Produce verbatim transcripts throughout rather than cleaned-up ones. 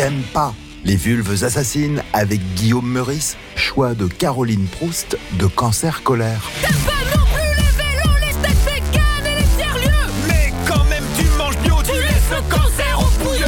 t'aime pas. Les vulves assassines avec Guillaume Meurice, choix de Caroline Proust de Cancer Colère. T'as pas non plus les vélos, les steaks véganes et les tiers-lieux. Mais quand même tu manges bio, tu laisses le cancer aux pouilleux.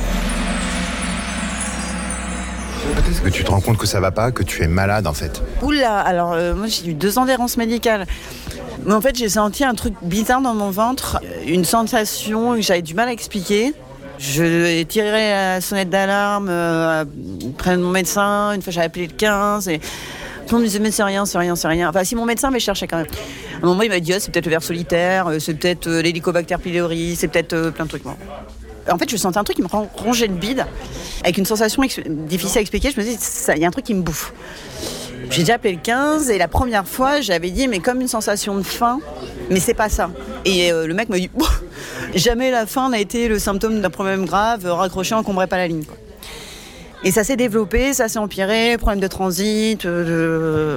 Est-ce que tu te rends compte que ça va pas, que tu es malade en fait? Oula, alors euh, moi j'ai eu deux ans d'errance médicale. Mais en fait j'ai senti un truc bizarre dans mon ventre, une sensation que j'avais du mal à expliquer. Je tirais la sonnette d'alarme euh, près de mon médecin, une fois j'avais appelé le quinze et tout le monde me disait mais c'est rien, c'est rien, c'est rien. Enfin si mon médecin me cherchait quand même. À un moment il m'a dit oh, c'est peut-être le ver solitaire, c'est peut-être euh, l'hélicobacter pylori, c'est peut-être euh, plein de trucs. Bon. En fait je sentais un truc qui me rongeait le bide, avec une sensation ex- difficile à expliquer, je me dis il y a un truc qui me bouffe. J'ai déjà appelé le quinze et la première fois j'avais dit mais comme une sensation de faim, mais c'est pas ça. Et euh, le mec me dit jamais la faim n'a été le symptôme d'un problème grave, raccroché, encombrait pas la ligne, quoi. Et ça s'est développé, ça s'est empiré, problème de transit, euh,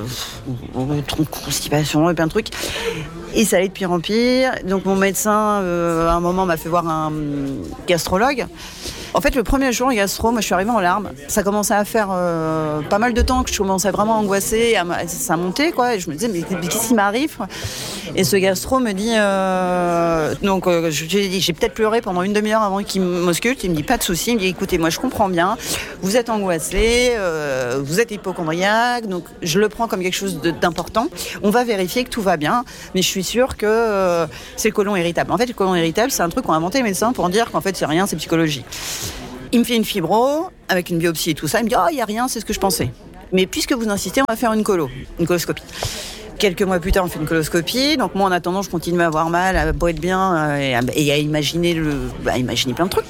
de constipation, plein de trucs. Et ça allait de pire en pire. Donc mon médecin, euh, à un moment, m'a fait voir un gastrologue. En fait, le premier jour, gastro, moi, je suis arrivée en larmes. Ça commençait à faire euh, pas mal de temps que je commençais vraiment à angoisser, à, ça montait, quoi. Et je me disais, mais, mais qu'est-ce qui m'arrive? Et ce gastro me dit, euh, donc, euh, j'ai, j'ai peut-être pleuré pendant une demi-heure avant qu'il m'ausculte. Il me dit, pas de souci. Il me dit, écoutez, moi, je comprends bien. Vous êtes angoissé, euh, vous êtes hypocondriaque, donc je le prends comme quelque chose de, d'important. On va vérifier que tout va bien, mais je suis sûre que euh, c'est le côlon irritable. En fait, le côlon irritable, c'est un truc qu'ont inventé les médecins pour dire qu'en fait, c'est rien, c'est psychologique. Il me fait une fibro, avec une biopsie et tout ça. Il me dit, oh, il n'y a rien, c'est ce que je pensais. Mais puisque vous insistez, on va faire une colo, une coloscopie. Quelques mois plus tard, on fait une coloscopie. Donc moi, en attendant, je continue à avoir mal, à boire bien euh, et, à, et à imaginer, le, bah, à imaginer plein de trucs.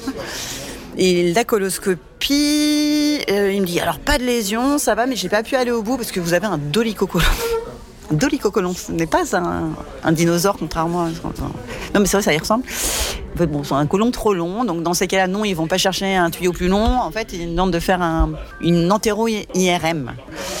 Et la coloscopie, euh, il me dit, alors pas de lésion, ça va, mais j'ai pas pu aller au bout parce que vous avez un dolicocolon. Dolicocolon, ce n'est pas un, un dinosaure, contrairement à... Non mais c'est vrai, ça y ressemble. En fait, bon, c'est un colon trop long, donc dans ces cas-là, non, ils vont pas chercher un tuyau plus long. En fait, ils demandent de faire un, une entéro-I R M.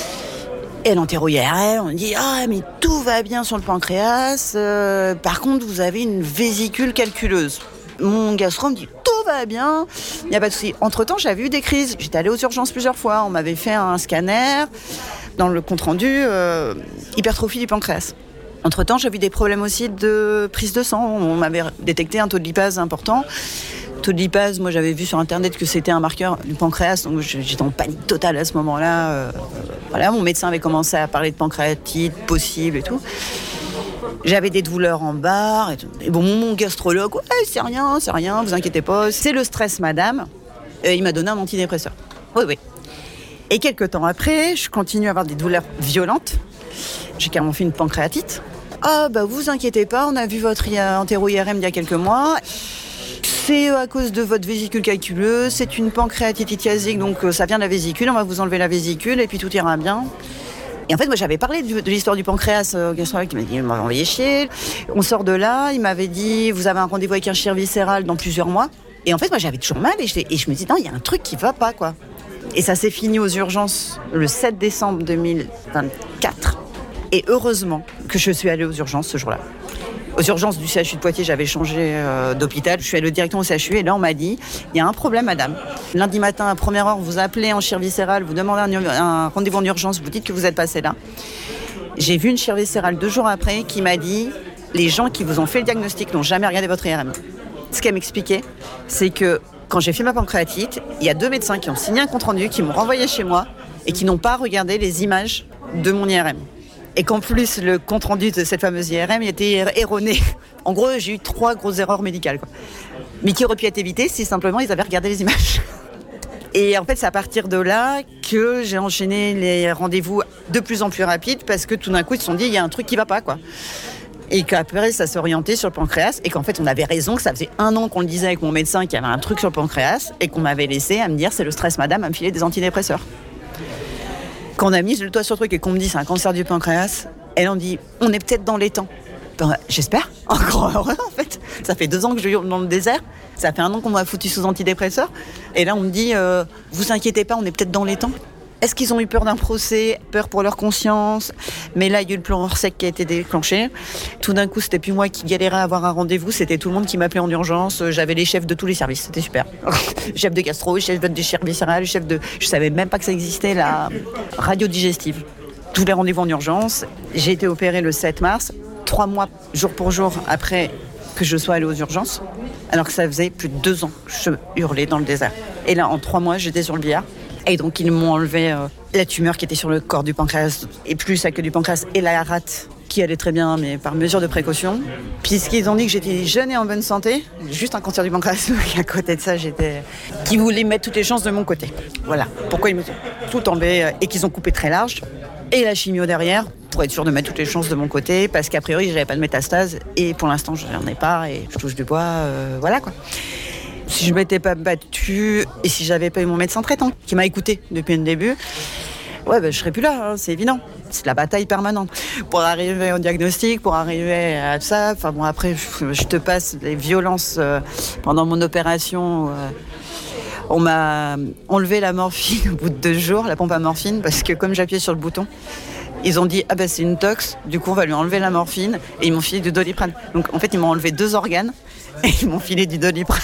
Et l'entéro-I R M, on dit « Ah, mais tout va bien sur le pancréas. Euh, par contre, vous avez une vésicule calculeuse. » Mon gastro me dit « Tout va bien, il n'y a pas de souci. » Entre-temps, j'avais eu des crises. J'étais allée aux urgences plusieurs fois. On m'avait fait un scanner. Dans le compte-rendu, euh, hypertrophie du pancréas. Entre-temps, j'ai eu des problèmes aussi de prise de sang. On m'avait détecté un taux de lipase important. Taux de lipase, moi j'avais vu sur internet que c'était un marqueur du pancréas, donc j'étais en panique totale à ce moment-là. Euh, voilà, mon médecin avait commencé à parler de pancréatite possible et tout. J'avais des douleurs en barre et tout. Et bon, mon gastrologue, ouais, c'est rien, c'est rien, vous inquiétez pas, c'est le stress, madame. Et il m'a donné un antidépresseur. Oui, oui. Et quelques temps après, je continue à avoir des douleurs violentes. J'ai carrément fait une pancréatite. Ah, bah vous inquiétez pas, on a vu votre entéro-I R M il y a quelques mois. C'est à cause de votre vésicule calculeuse, c'est une pancréatite ithiasique, donc ça vient de la vésicule, on va vous enlever la vésicule et puis tout ira bien. Et en fait, moi, j'avais parlé de, de l'histoire du pancréas au gastrologue qui m'a dit, il m'a envoyé chier. On sort de là, il m'avait dit, vous avez un rendez-vous avec un chirurgien viscéral dans plusieurs mois. Et en fait, moi, j'avais toujours mal et je, et je me dis, non, il y a un truc qui va pas, quoi. Et ça s'est fini aux urgences le sept décembre deux mille vingt-quatre. Et heureusement que je suis allée aux urgences ce jour-là. Aux urgences du C H U de Poitiers, j'avais changé euh, d'hôpital. Je suis allée directement au C H U et là, on m'a dit, il y a un problème, madame. Lundi matin, à première heure, vous appelez en chirurgie viscérale, vous demandez un, un rendez-vous en urgence, vous dites que vous êtes passé là. J'ai vu une chirurgie viscérale deux jours après qui m'a dit, les gens qui vous ont fait le diagnostic n'ont jamais regardé votre I R M. Ce qu'elle m'expliquait, c'est que quand j'ai fait ma pancréatite, il y a deux médecins qui ont signé un compte-rendu, qui m'ont renvoyé chez moi et qui n'ont pas regardé les images de mon I R M. Et qu'en plus, le compte-rendu de cette fameuse I R M était erroné. En gros, j'ai eu trois grosses erreurs médicales, quoi. Mais qui auraient pu être évitées si simplement ils avaient regardé les images. Et en fait, c'est à partir de là que j'ai enchaîné les rendez-vous de plus en plus rapides parce que tout d'un coup, ils se sont dit, il y a un truc qui ne va pas, quoi. Et qu'après, ça s'est orienté sur le pancréas et qu'en fait, on avait raison, que ça faisait un an qu'on le disait avec mon médecin qu'il y avait un truc sur le pancréas et qu'on m'avait laissé à me dire, c'est le stress, madame, à me filer des antidépresseurs. Quand on a mis le doigt sur le truc et qu'on me dit, c'est un cancer du pancréas, elle en dit, on est peut-être dans les temps. Ben, j'espère, encore heureux en fait. Ça fait deux ans que je vis dans le désert, ça fait un an qu'on m'a foutu sous antidépresseurs et là, on me dit, euh, vous inquiétez pas, on est peut-être dans les temps. Est-ce qu'ils ont eu peur d'un procès, peur pour leur conscience? Mais là, il y a eu le plan Orsec qui a été déclenché. Tout d'un coup, c'était plus moi qui galérais à avoir un rendez-vous, c'était tout le monde qui m'appelait en urgence. J'avais les chefs de tous les services, c'était super. Chef de gastro, chef de chef viscéral, chef de... Je savais même pas que ça existait, la radio digestive. Tous les rendez-vous en urgence. J'ai été opérée le sept mars, trois mois, jour pour jour, après que je sois allée aux urgences, alors que ça faisait plus de deux ans que je hurlais dans le désert. Et là, en trois mois, j'étais sur le billard. Et donc, ils m'ont enlevé euh, la tumeur qui était sur le corps du pancréas, et plus ça que du pancréas, et la rate, qui allait très bien, mais par mesure de précaution. Puisqu'ils ont dit que j'étais jeune et en bonne santé, juste un cancer du pancréas, et à côté de ça, j'étais... Qui voulaient mettre toutes les chances de mon côté. Voilà. Pourquoi ils m'ont tout enlevé, euh, et qu'ils ont coupé très large. Et la chimio derrière, pour être sûr de mettre toutes les chances de mon côté, parce qu'a priori, j'avais pas de métastase, et pour l'instant, je n'en ai pas, et je touche du bois, euh, voilà quoi. Si je m'étais pas battue et si j'avais pas eu mon médecin traitant qui m'a écouté depuis le début, ouais, ben, je serais plus là, hein, c'est évident. C'est la bataille permanente pour arriver au diagnostic, pour arriver à ça. Enfin bon, après, je te passe les violences euh, pendant mon opération. Euh, on m'a enlevé la morphine au bout de deux jours, la pompe à morphine, parce que comme j'appuyais sur le bouton, ils ont dit ah ben c'est une tox, du coup on va lui enlever la morphine et ils m'ont filé du Doliprane. Donc en fait ils m'ont enlevé deux organes et ils m'ont filé du Doliprane.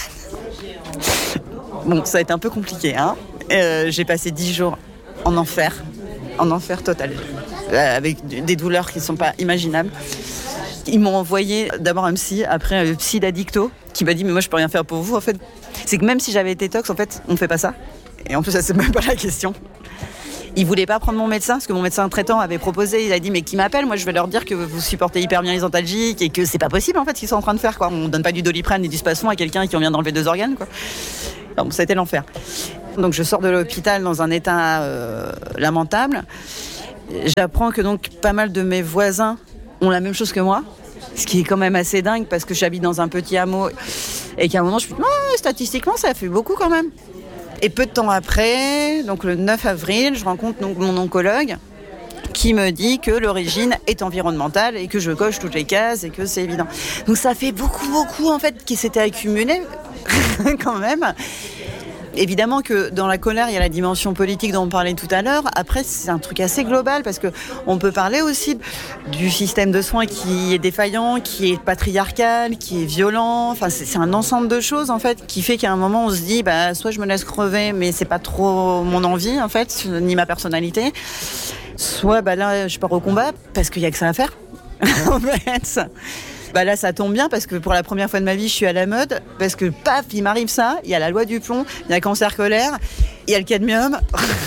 Bon, ça a été un peu compliqué, hein. Euh, j'ai passé dix jours en enfer, en enfer total, euh, avec des douleurs qui ne sont pas imaginables. Ils m'ont envoyé d'abord un psy, après un psy d'addicto, qui m'a dit mais moi je peux rien faire pour vous en fait. C'est que même si j'avais été tox, en fait, on ne fait pas ça. Et en plus, ça c'est même pas la question. Il voulait pas prendre mon médecin, parce que mon médecin traitant avait proposé, il a dit mais qui m'appelle, moi je vais leur dire que vous supportez hyper bien les antalgiques et que c'est pas possible en fait ce qu'ils sont en train de faire quoi. On donne pas du Doliprane ni du Spasfon à quelqu'un qui vient d'enlever deux organes quoi. Bon, ça a été l'enfer. Donc je sors de l'hôpital dans un état euh, lamentable. J'apprends que donc pas mal de mes voisins ont la même chose que moi, ce qui est quand même assez dingue parce que j'habite dans un petit hameau et qu'à un moment je me dis oh, statistiquement ça fait beaucoup quand même. Et peu de temps après, donc le neuf avril, je rencontre donc mon oncologue qui me dit que l'origine est environnementale et que je coche toutes les cases et que c'est évident. Donc ça fait beaucoup, beaucoup en fait qui s'était accumulé quand même. Évidemment que dans la colère, il y a la dimension politique dont on parlait tout à l'heure. Après, c'est un truc assez global parce qu'on peut parler aussi du système de soins qui est défaillant, qui est patriarcal, qui est violent. Enfin, c'est, c'est un ensemble de choses, en fait, qui fait qu'à un moment, on se dit, bah, soit je me laisse crever, mais c'est pas trop mon envie, en fait, ni ma personnalité. Soit, bah, là, je pars au combat parce qu'il y a que ça à faire, en fait. Bah là, ça tombe bien parce que pour la première fois de ma vie, je suis à la mode. Parce que paf, il m'arrive ça. Il y a la loi du plomb, il y a le cancer colaire, il y a le cadmium.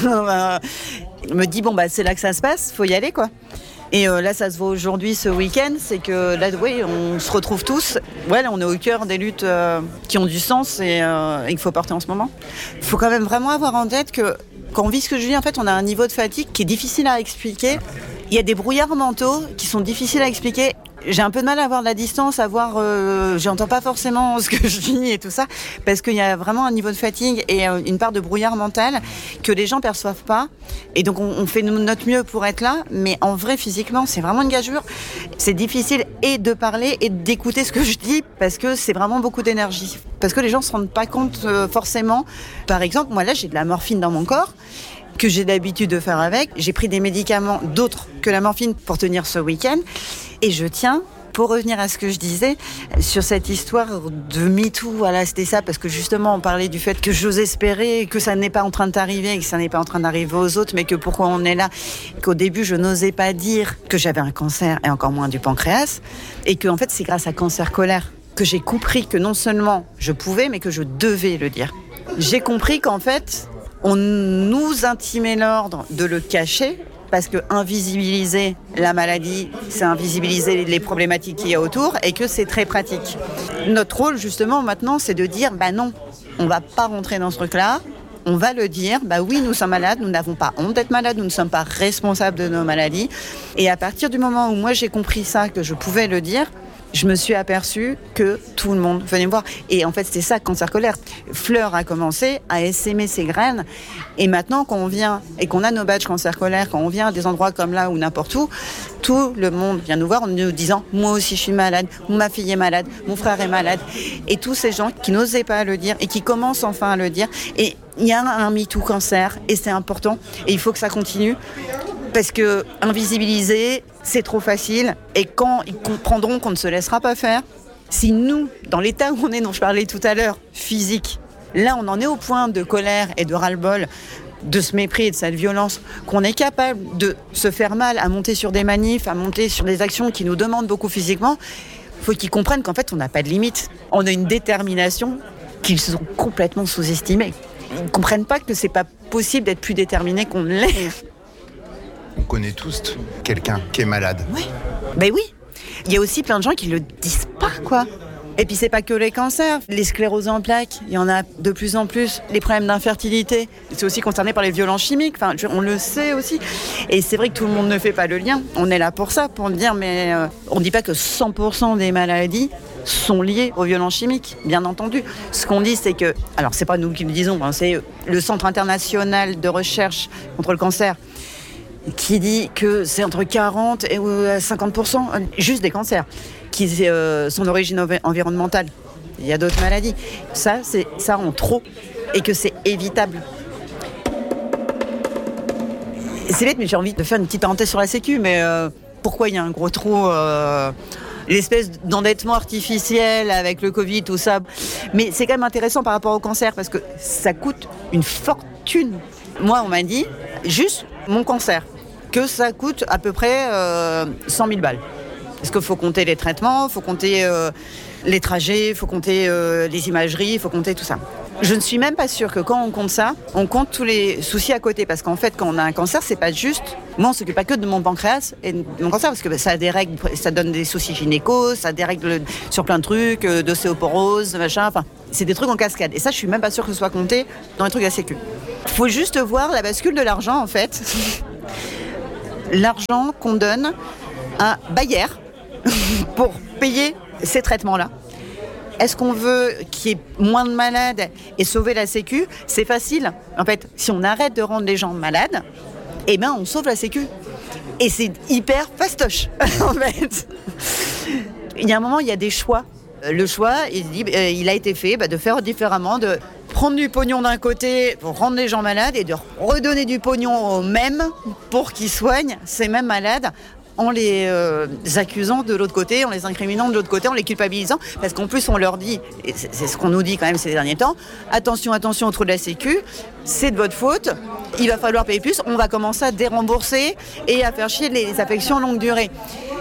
Je me dis, bon, bah, c'est là que ça se passe, faut y aller, quoi. Et euh, là, ça se voit aujourd'hui, ce week-end, c'est que là, oui, on se retrouve tous. Ouais, là, on est au cœur des luttes euh, qui ont du sens et, euh, et qu'il faut porter en ce moment. Il faut quand même vraiment avoir en tête que quand on vit ce que je vis, en fait, on a un niveau de fatigue qui est difficile à expliquer. Il y a des brouillards mentaux qui sont difficiles à expliquer. J'ai un peu de mal à avoir de la distance, à voir, euh, j'entends pas forcément ce que je dis et tout ça, parce qu'il y a vraiment un niveau de fatigue et euh, une part de brouillard mental que les gens perçoivent pas. Et donc on, on fait notre mieux pour être là, mais en vrai, physiquement, c'est vraiment une gageure. C'est difficile et de parler et d'écouter ce que je dis, parce que c'est vraiment beaucoup d'énergie. Parce que les gens se rendent pas compte euh, forcément. Par exemple, moi là, j'ai de la morphine dans mon corps, que j'ai l'habitude de faire avec. J'ai pris des médicaments d'autres que la morphine pour tenir ce week-end. Et je tiens, pour revenir à ce que je disais, sur cette histoire de MeToo, voilà, c'était ça, parce que justement, on parlait du fait que j'ose espérer que ça n'est pas en train de t'arriver et que ça n'est pas en train d'arriver aux autres, mais que pourquoi on est là, qu'au début, je n'osais pas dire que j'avais un cancer et encore moins du pancréas, et que, en fait, c'est grâce à cancer colaire que j'ai compris que non seulement je pouvais, mais que je devais le dire. J'ai compris qu'en fait, on nous intimait l'ordre de le cacher, parce que invisibiliser la maladie, c'est invisibiliser les problématiques qu'il y a autour et que c'est très pratique. Notre rôle, justement, maintenant, c'est de dire, bah non, on ne va pas rentrer dans ce truc-là, on va le dire, bah oui, nous sommes malades, nous n'avons pas honte d'être malades, nous ne sommes pas responsables de nos maladies. Et à partir du moment où moi j'ai compris ça, que je pouvais le dire, je me suis aperçue que tout le monde venait me voir. Et en fait, c'était ça, Cancer Colère. Fleur a commencé à essaimer ses graines. Et maintenant, quand on vient et qu'on a nos badges Cancer Colère, quand on vient à des endroits comme là ou n'importe où, tout le monde vient nous voir en nous disant « Moi aussi, je suis malade. Ma fille est malade. Mon frère est malade. » Et tous ces gens qui n'osaient pas le dire et qui commencent enfin à le dire. Et il y a un MeToo Cancer et c'est important. Et il faut que ça continue. Parce que invisibiliser, c'est trop facile. Et quand ils comprendront qu'on ne se laissera pas faire, si nous, dans l'état où on est, dont je parlais tout à l'heure, physique, là on en est au point de colère et de ras-le-bol, de ce mépris et de cette violence, qu'on est capable de se faire mal, à monter sur des manifs, à monter sur des actions qui nous demandent beaucoup physiquement, il faut qu'ils comprennent qu'en fait on n'a pas de limite. On a une détermination qu'ils ont complètement sous-estimée. Ils ne comprennent pas que c'est pas possible d'être plus déterminé qu'on ne l'est. On connaît tous quelqu'un qui est malade. Oui, ben oui. Il y a aussi plein de gens qui le disent pas, quoi. Et puis c'est pas que les cancers, les scléroses en plaques, il y en a de plus en plus. Les problèmes d'infertilité, c'est aussi concerné par les violences chimiques. Enfin, on le sait aussi. Et c'est vrai que tout le monde ne fait pas le lien. On est là pour ça, pour dire, mais euh, on dit pas que cent pour cent des maladies sont liées aux violences chimiques, bien entendu. Ce qu'on dit, c'est que, alors c'est pas nous qui le disons, hein, c'est le Centre international de recherche contre le cancer qui dit que c'est entre quarante et cinquante pour cent juste des cancers qui euh, sont d'origine environnementale. Il y a d'autres maladies. Ça, c'est ça en trop et que c'est évitable. C'est bête, mais j'ai envie de faire une petite parenthèse sur la Sécu, mais euh, pourquoi il y a un gros trou euh, l'espèce d'endettement artificiel avec le Covid, tout ça. Mais c'est quand même intéressant par rapport au cancer parce que ça coûte une fortune. Moi, on m'a dit, juste mon cancer, que ça coûte à peu près euh, cent mille balles. Parce qu'il faut compter les traitements, il faut compter euh, les trajets, il faut compter euh, les imageries, il faut compter tout ça. Je ne suis même pas sûre que quand on compte ça, on compte tous les soucis à côté. Parce qu'en fait, quand on a un cancer, c'est pas juste... Moi, on ne s'occupe pas que de mon pancréas et de mon cancer, parce que ça a des règles, ça donne des soucis gynéco, ça a des règles sur plein de trucs, euh, d'ostéoporose, machin, enfin... C'est des trucs en cascade. Et ça, je suis même pas sûre que ce soit compté dans les trucs à la Sécu. Il faut juste voir la bascule de l'argent, en fait. L'argent qu'on donne à Bayer pour payer ces traitements-là. Est-ce qu'on veut qu'il y ait moins de malades et sauver la Sécu ? C'est facile. En fait, si on arrête de rendre les gens malades, eh ben, on sauve la Sécu. Et c'est hyper fastoche, en fait. Il y a un moment, il y a des choix. Le choix, il, dit, il a été fait bah, de faire différemment, de prendre du pognon d'un côté pour rendre les gens malades et de redonner du pognon aux mêmes pour qu'ils soignent ces mêmes malades en les euh, accusant de l'autre côté, en les incriminant de l'autre côté, en les culpabilisant. Parce qu'en plus, on leur dit, et c'est, c'est ce qu'on nous dit quand même ces derniers temps, attention, attention au trou de la Sécu, c'est de votre faute, il va falloir payer plus, on va commencer à dérembourser et à faire chier les affections longue durée.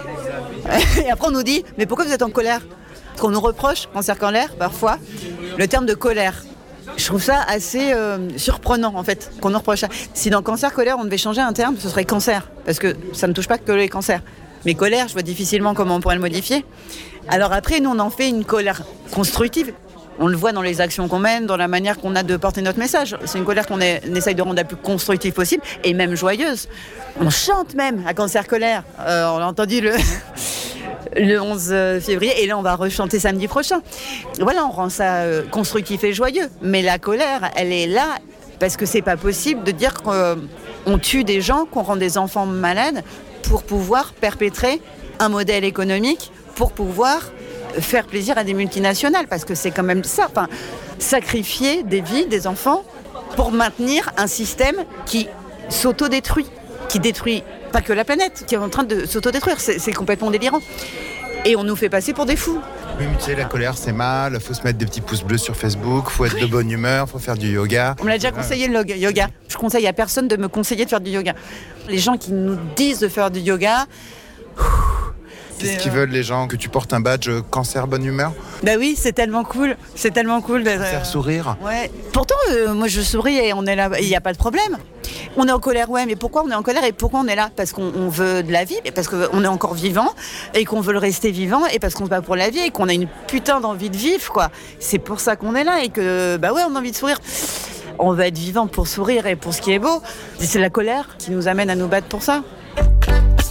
Et après, on nous dit, mais pourquoi vous êtes en colère ? Parce qu'on nous reproche, Cancer Colère, parfois, le terme de colère. Je trouve ça assez euh, surprenant, en fait, qu'on nous reproche ça. Si dans Cancer Colère, on devait changer un terme, ce serait cancer, parce que ça ne touche pas que les cancers. Mais colère, je vois difficilement comment on pourrait le modifier. Alors après, nous, on en fait une colère constructive. On le voit dans les actions qu'on mène, dans la manière qu'on a de porter notre message. C'est une colère qu'on est, on essaye de rendre la plus constructive possible, et même joyeuse. On chante même à Cancer Colère. Euh, on a entendu le... le onze février, et là on va rechanter samedi prochain. Voilà, on rend ça euh, constructif et joyeux. Mais la colère, elle est là parce que c'est pas possible de dire qu'on euh, tue des gens, qu'on rend des enfants malades pour pouvoir perpétrer un modèle économique, pour pouvoir faire plaisir à des multinationales, parce que c'est quand même ça, enfin, sacrifier des vies, des enfants pour maintenir un système qui s'autodétruit, qui détruit pas que la planète, qui est en train de s'autodétruire. C'est, c'est complètement délirant. Et on nous fait passer pour des fous. Oui, mais tu sais, la colère, c'est mal. Faut se mettre des petits pouces bleus sur Facebook. Faut être oui. de bonne humeur. Faut faire du yoga. On me l'a déjà conseillé, le yoga. Je conseille à personne de me conseiller de faire du yoga. Les gens qui nous disent de faire du yoga... Qu'est-ce qu'ils veulent, les gens ? Que tu portes un badge cancer bonne humeur ? Bah oui, c'est tellement cool. C'est tellement cool de faire sourire. Ouais. Pourtant, euh, moi je souris et on est là. Il n'y a pas de problème. On est en colère, ouais, mais pourquoi on est en colère et pourquoi on est là ? Parce qu'on on veut de la vie, et parce qu'on est encore vivant et qu'on veut le rester vivant et parce qu'on se bat pour la vie et qu'on a une putain d'envie de vivre, quoi. C'est pour ça qu'on est là et que, bah ouais, on a envie de sourire. On va être vivant pour sourire et pour ce qui est beau. C'est la colère qui nous amène à nous battre pour ça.